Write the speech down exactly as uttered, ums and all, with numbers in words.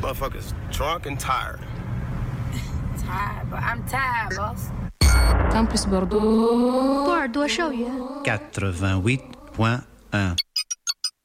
Motherfuckers drunk and tired. Tired, but I'm tired, boss. Campus Bordeaux. Bordeaux show you. quatre-vingt-huit point un.